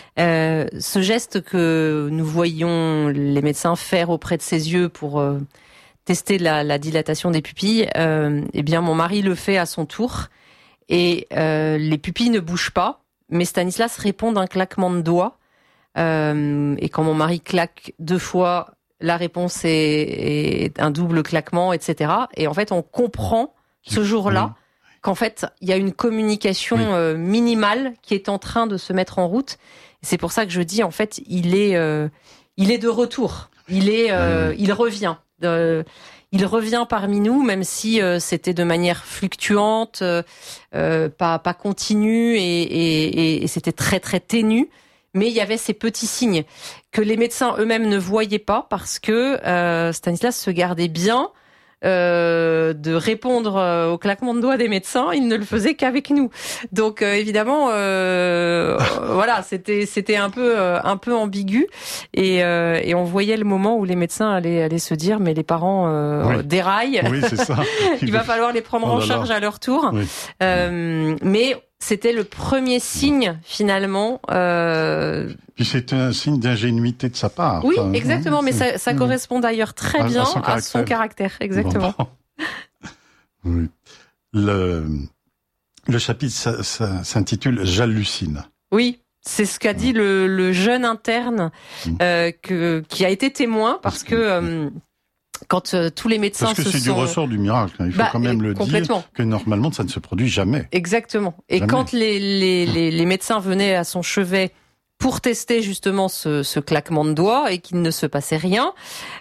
Ce geste que nous voyions les médecins faire auprès de ses yeux pour tester la dilatation des pupilles, eh bien mon mari le fait à son tour. Et les pupilles ne bougent pas, mais Stanislas répond d'un claquement de doigts. Et quand mon mari claque 2 fois, la réponse est un double claquement, etc. Et en fait, on comprend ce jour-là qu'en fait, il y a une communication minimale qui est en train de se mettre en route. Et c'est pour ça que je dis, en fait, il est de retour. Il revient. Il revient parmi nous, même si c'était de manière fluctuante, pas continue, et c'était très très ténu. Mais il y avait ces petits signes que les médecins eux-mêmes ne voyaient pas, parce que Stanislas se gardait bien de répondre au claquement de doigts des médecins. Il ne le faisait qu'avec nous. Donc évidemment, voilà, c'était un peu ambigu, et on voyait le moment où les médecins allaient se dire, mais les parents déraillent. Oui, c'est ça. Il va falloir les prendre en charge à leur tour. Oui. Mais c'était le premier signe, finalement. Puis c'était un signe d'ingénuité de sa part. Oui, exactement, mais ça correspond d'ailleurs très bien à son caractère. Exactement. Bon. Oui. Le chapitre s'intitule « J'hallucine ». Oui, c'est ce qu'a dit le jeune interne qui a été témoin, parce que... quand tous les médecins Parce que c'est du ressort du miracle, il faut quand même le dire, que normalement ça ne se produit jamais. Exactement. Et jamais. Quand les médecins venaient à son chevet pour tester justement ce claquement de doigts et qu'il ne se passait rien,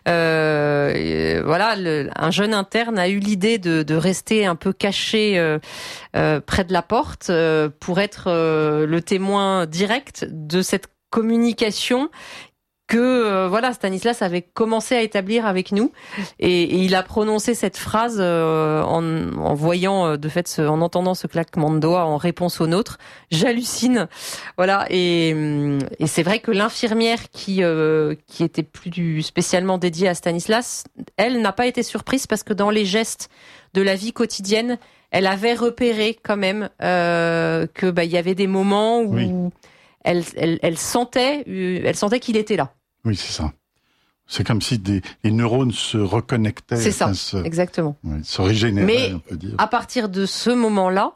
voilà, un jeune interne a eu l'idée de rester un peu caché près de la porte pour être le témoin direct de cette communication que voilà, Stanislas avait commencé à établir avec nous, et il a prononcé cette phrase en voyant en entendant ce claquement de doigts en réponse au nôtre. J'hallucine, voilà, et c'est vrai que l'infirmière qui était plus spécialement dédiée à Stanislas, elle n'a pas été surprise, parce que dans les gestes de la vie quotidienne, elle avait repéré quand même que il y avait des moments où elle sentait qu'il était là. Oui, c'est ça. C'est comme si les neurones se reconnectaient. C'est ça, exactement. Se régénéraient, mais on peut dire. À partir de ce moment-là,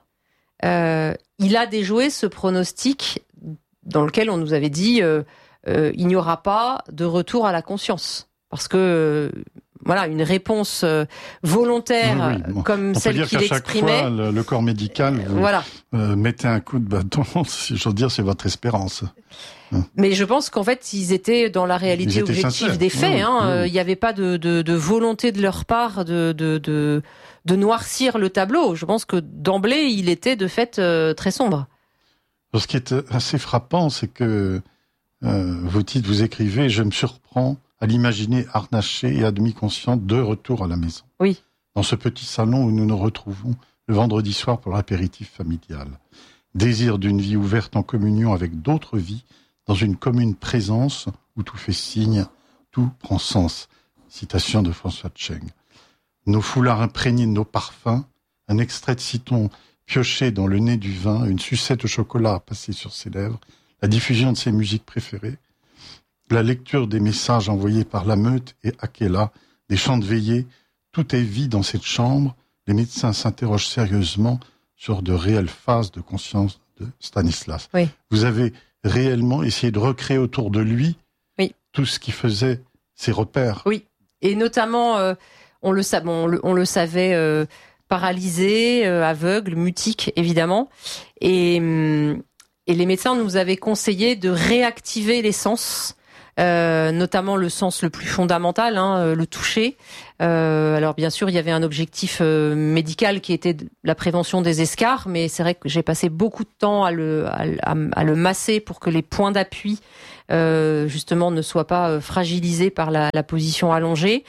il a déjoué ce pronostic dans lequel on nous avait dit il n'y aura pas de retour à la conscience. Parce que voilà, une réponse volontaire comme celle qu'il exprimait. Chaque fois, le corps médical mettait un coup de bâton, si j'ose dire, c'est votre espérance. Mais je pense qu'en fait, ils étaient dans la réalité objective des faits. Il n'y avait pas de volonté de leur part de noircir le tableau. Je pense que d'emblée, il était de fait très sombre. Ce qui est assez frappant, c'est que vous écrivez « Je me surprends à l'imaginer harnaché et à demi conscient de retour à la maison. » Oui. Dans ce petit salon où nous nous retrouvons le vendredi soir pour l'apéritif familial. Désir d'une vie ouverte en communion avec d'autres vies, dans une commune présence où tout fait signe, tout prend sens. Citation de François Tcheng. Nos foulards imprégnés de nos parfums, un extrait de citron pioché dans le nez du vin, une sucette au chocolat passée sur ses lèvres, la diffusion de ses musiques préférées, la lecture des messages envoyés par la meute et Akela, des chants de veillée, tout est vie dans cette chambre. Les médecins s'interrogent sérieusement sur de réelles phases de conscience de Stanislas. Oui. Vous avez réellement essayé de recréer autour de lui tout ce qui faisait ses repères. Oui, et notamment, on le savait paralysé, aveugle, mutique, évidemment. Et Et les médecins nous avaient conseillé de réactiver les sens, notamment le sens le plus fondamental, le toucher. Alors bien sûr, il y avait un objectif médical qui était la prévention des escarres, mais c'est vrai que j'ai passé beaucoup de temps à le masser pour que les points d'appui justement ne soient pas fragilisés par la position allongée.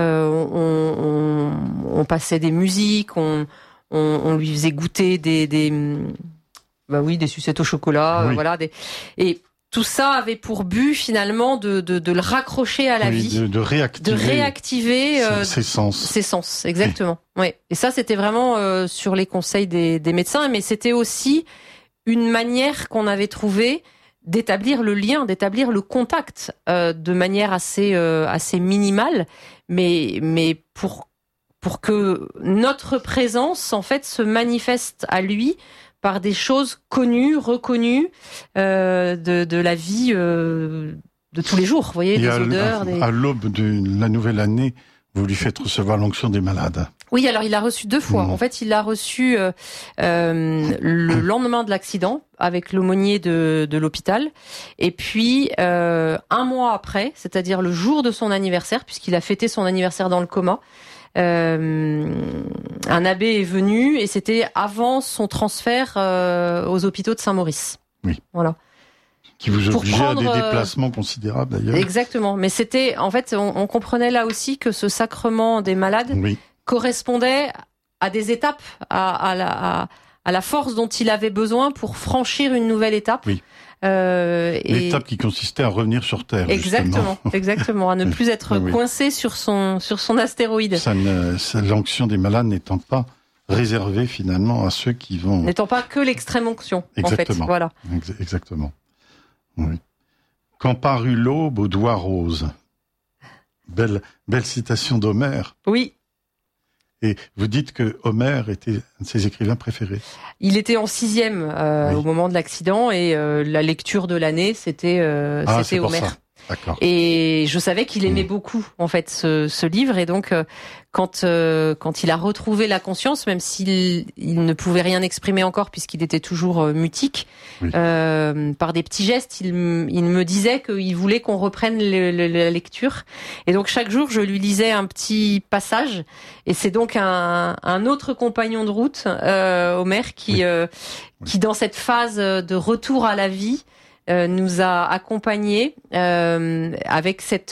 On passait des musiques, on lui faisait goûter des sucettes au chocolat, oui. Et tout ça avait pour but finalement de le raccrocher à la vie, de réactiver ses sens. Ses sens, exactement. Oui. Et ça, c'était vraiment sur les conseils des médecins, mais c'était aussi une manière qu'on avait trouvée d'établir le lien, d'établir le contact de manière assez minimale, mais pour que notre présence en fait se manifeste à lui par des choses connues, reconnues de la vie de tous les jours. Vous voyez, des odeurs. À l'aube de la nouvelle année, vous lui faites recevoir l'onction des malades. Oui, alors il l'a reçu 2 fois. En fait, il l'a reçu le lendemain de l'accident avec l'aumônier de l'hôpital, et puis 1 mois après, c'est-à-dire le jour de son anniversaire, puisqu'il a fêté son anniversaire dans le coma. Un abbé est venu et c'était avant son transfert aux hôpitaux de Saint-Maurice. Oui. Voilà. Qui vous obligeait à des déplacements considérables d'ailleurs. Exactement. Mais c'était, en fait, on comprenait là aussi que ce sacrement des malades correspondait à des étapes, à la force dont il avait besoin pour franchir une nouvelle étape. Oui. L'étape qui consistait à revenir sur Terre. Exactement, à ne plus être coincé sur son astéroïde. L'onction des malades n'étant pas réservée finalement à ceux qui vont... N'étant pas que l'extrême onction, en fait. Voilà. Exactement. Oui. Quand parut l'aube aux doigts roses. Belle citation d'Homère. Oui. Et vous dites que Homère était un de ses écrivains préférés. Il était en 6e au moment de l'accident, et la lecture de l'année, c'était Homère. D'accord. Et je savais qu'il aimait beaucoup en fait ce livre, et donc quand il a retrouvé la conscience, même s'il ne pouvait rien exprimer encore puisqu'il était toujours mutique, par des petits gestes, il me disait qu'il voulait qu'on reprenne la lecture. Et donc chaque jour, je lui lisais un petit passage. Et c'est donc un autre compagnon de route, Homère, qui dans cette phase de retour à la vie nous a accompagnés avec cette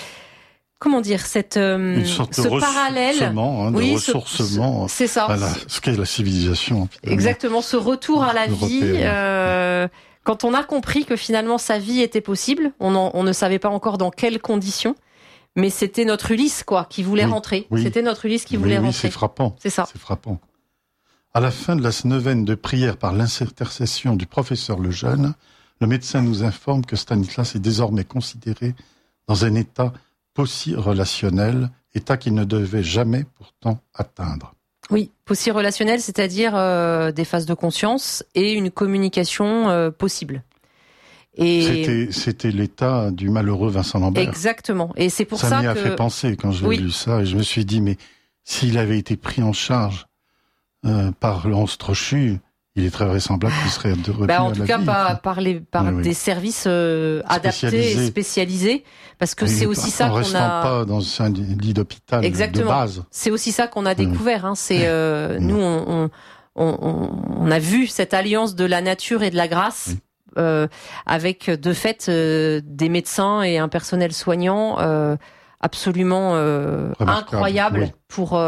une sorte ce de parallèle, de ressourcement c'est ça, à ce qu'est la civilisation. Finalement. Exactement, ce retour à la vie. Quand on a compris que finalement sa vie était possible, on ne savait pas encore dans quelles conditions, mais c'était notre Ulysse qui voulait rentrer. C'était notre Ulysse qui voulait rentrer. Oui, c'est frappant. C'est ça. C'est frappant. À la fin de la neuvaine de prière par l'intercession du professeur Lejeune, le médecin nous informe que Stanislas est désormais considéré dans un état possi-relationnel, état qu'il ne devait jamais pourtant atteindre. Oui, possi-relationnel, c'est-à-dire des phases de conscience et une communication possible. Et c'était l'état du malheureux Vincent Lambert. Exactement. Et c'est pour ça que... Ça m'y a fait penser quand j'ai lu ça, et je me suis dit, mais s'il avait été pris en charge par Laurence Trochu, il est très vraisemblable qu'il serait de retour à la vie. En tout cas, par des services adaptés et spécialisés, parce que c'est aussi ça qu'on a... En restant pas dans un lit d'hôpital de base. C'est aussi ça qu'on a découvert. C'est nous, on a vu cette alliance de la nature et de la grâce, avec de fait des médecins et un personnel soignant absolument incroyable pour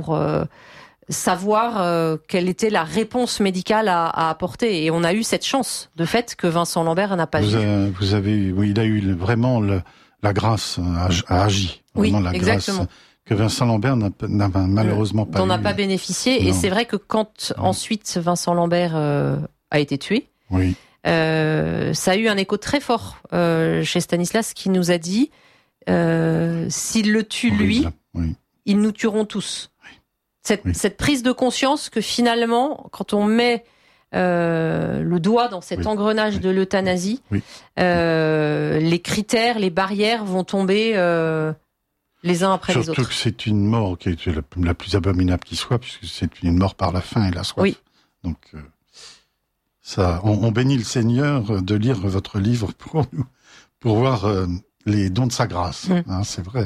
savoir quelle était la réponse médicale à apporter. Et on a eu cette chance, de fait, que Vincent Lambert n'a pas eu. Il a eu vraiment la grâce a agi. Vraiment la exactement. Grâce que Vincent Lambert n'a malheureusement pas eu. Dont n'a pas bénéficié. Non. Et c'est vrai que quand ensuite Vincent Lambert a été tué, ça a eu un écho très fort chez Stanislas, qui nous a dit s'il le tue lui, ils nous tueront tous. Cette prise de conscience que finalement, quand on met le doigt dans cet engrenage de l'euthanasie, les critères, les barrières vont tomber les uns après les autres. Surtout que c'est une mort qui est la plus abominable qui soit, puisque c'est une mort par la faim et la soif. Oui. Donc, on bénit le Seigneur de lire votre livre pour nous, pour voir les dons de sa grâce. Hein, c'est vrai.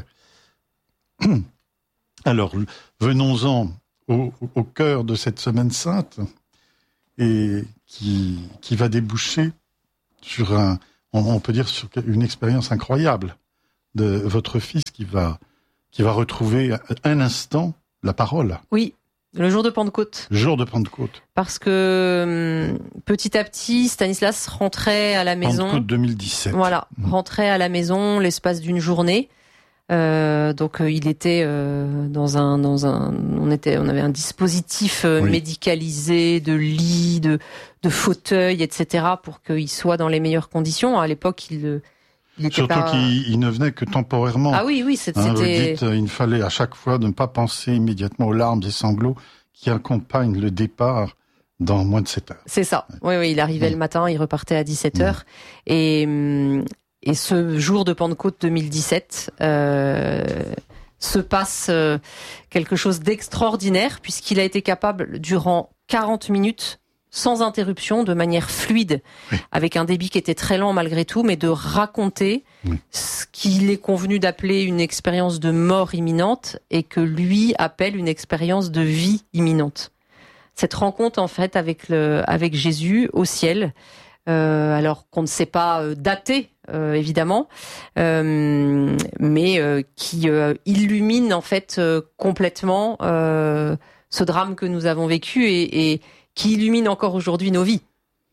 Alors, venons-en au cœur de cette semaine sainte et qui va déboucher sur on peut dire sur une expérience incroyable de votre fils qui va retrouver un instant la parole. Oui, le jour de Pentecôte. Le jour de Pentecôte. Parce que petit à petit, Stanislas rentrait à la maison. Pentecôte 2017. Voilà, rentrait à la maison l'espace d'une journée. Donc il était on avait un dispositif médicalisé de lit, de fauteuil, etc. pour qu'il soit dans les meilleures conditions. À l'époque, il était surtout qu'il ne venait que temporairement. Ah oui, c'était. Vous dites, il fallait à chaque fois ne pas penser immédiatement aux larmes et sanglots qui accompagnent le départ dans moins de 7 heures. C'est ça. Oui, il arrivait le matin, il repartait à 17 heures. Et ce jour de Pentecôte 2017 se passe quelque chose d'extraordinaire puisqu'il a été capable, durant 40 minutes, sans interruption, de manière fluide, avec un débit qui était très lent malgré tout, mais de raconter ce qu'il est convenu d'appeler une expérience de mort imminente et que lui appelle une expérience de vie imminente. Cette rencontre, en fait, avec Jésus au ciel, alors qu'on ne sait pas dater, évidemment, mais qui illumine en fait complètement ce drame que nous avons vécu et qui illumine encore aujourd'hui nos vies.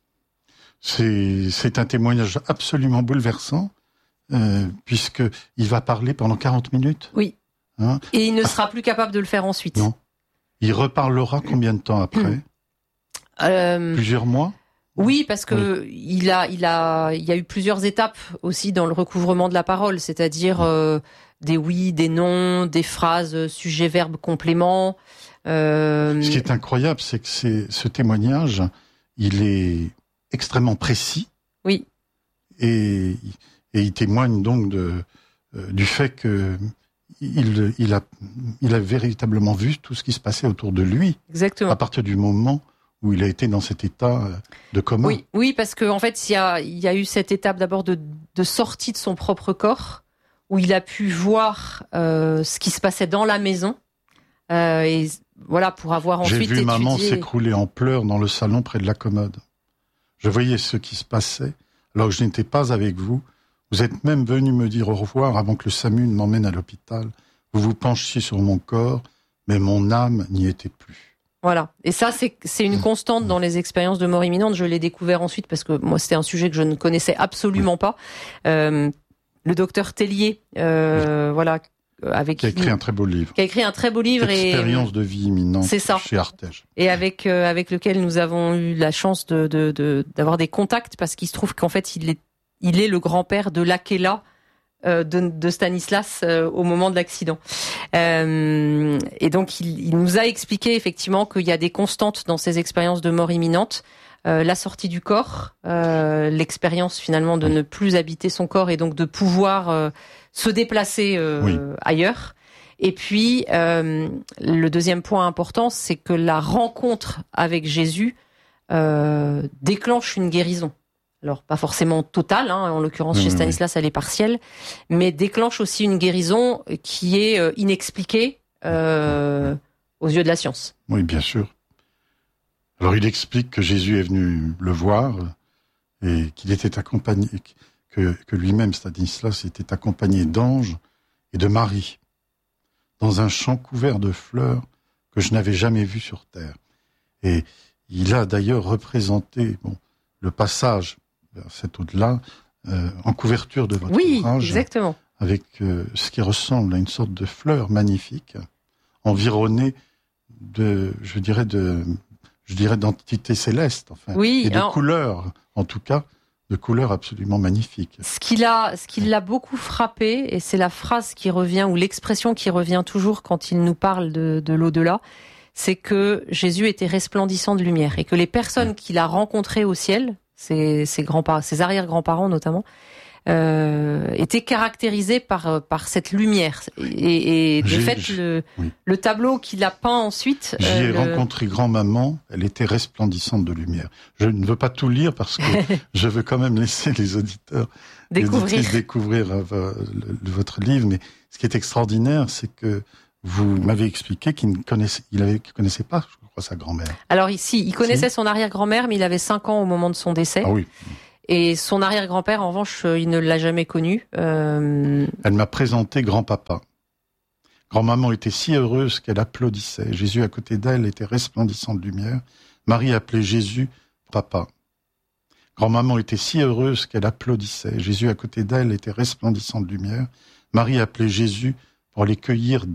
C'est un témoignage absolument bouleversant, puisque il va parler pendant 40 minutes. Oui. Hein? Et il ne sera plus capable de le faire ensuite. Non. Il reparlera combien de temps après? Plusieurs mois? Oui, parce que il y a eu plusieurs étapes aussi dans le recouvrement de la parole, c'est-à-dire des oui, des non, des phrases sujet, verbe, complément. Ce qui est incroyable, c'est que ce témoignage, il est extrêmement précis. Oui. Et il témoigne donc du fait que il a véritablement vu tout ce qui se passait autour de lui. Exactement. À partir du moment où il a été dans cet état de coma. Oui, parce que en fait, il y a eu cette étape d'abord de sortie de son propre corps, où il a pu voir ce qui se passait dans la maison, et voilà, pour avoir ensuite étudié. J'ai vu maman s'écrouler en pleurs dans le salon près de la commode. Je voyais ce qui se passait, alors que je n'étais pas avec vous. Vous êtes même venu me dire au revoir avant que le SAMU ne m'emmène à l'hôpital. Vous vous penchiez sur mon corps, mais mon âme n'y était plus. Voilà. Et ça, c'est une constante dans les expériences de mort imminente. Je l'ai découvert ensuite parce que moi, c'était un sujet que je ne connaissais absolument pas. Le docteur Tellier, voilà, qui a écrit un très beau livre. Expérience de vie imminente. C'est ça. Chez Artege. Et avec lequel nous avons eu la chance d'avoir des contacts parce qu'il se trouve qu'en fait, il est le grand-père de l'Akela, de Stanislas au moment de l'accident. Et donc il nous a expliqué effectivement qu'il y a des constantes dans ces expériences de mort imminente, la sortie du corps, l'expérience finalement de ne plus habiter son corps et donc de pouvoir se déplacer ailleurs. Et puis le deuxième point important, c'est que la rencontre avec Jésus déclenche une guérison. Alors, pas forcément totale, en l'occurrence chez Stanislas, elle est partielle, mais déclenche aussi une guérison qui est inexpliquée aux yeux de la science. Oui, bien sûr. Alors, il explique que Jésus est venu le voir et qu'il était accompagné, que lui-même, Stanislas, était accompagné d'anges et de Marie dans un champ couvert de fleurs que je n'avais jamais vu sur terre. Et il a d'ailleurs représenté le passage vers cet au-delà, en couverture de votre ouvrage. Exactement. Avec ce qui ressemble à une sorte de fleur magnifique, environnée d'entités célestes, enfin, et de couleurs, en tout cas, de couleurs absolument magnifiques. Ce qui l'a beaucoup frappé, et c'est la phrase qui revient, ou l'expression qui revient toujours quand il nous parle de l'au-delà, c'est que Jésus était resplendissant de lumière, et que les personnes qu'il a rencontrées au ciel, ses arrière-grands-parents notamment, était caractérisé par cette lumière. Et de fait, le tableau qu'il a peint ensuite... J'y ai rencontré grand-maman, elle était resplendissante de lumière. Je ne veux pas tout lire parce que je veux quand même laisser les auditeurs découvrir votre livre, mais ce qui est extraordinaire, c'est que vous m'avez expliqué qu'il ne connaissait pas, je crois, sa grand-mère. Alors ici, il connaissait son arrière-grand-mère, mais il avait 5 ans au moment de son décès. Ah oui. Et son arrière-grand-père, en revanche, il ne l'a jamais connu. Elle m'a présenté grand-papa. Grand-maman était si heureuse qu'elle applaudissait. Jésus à côté d'elle était resplendissant de lumière. Marie appelait Jésus papa. Grand-maman était si heureuse qu'elle applaudissait. Jésus à côté d'elle était resplendissant de lumière. Marie appelait Jésus pour les cueillir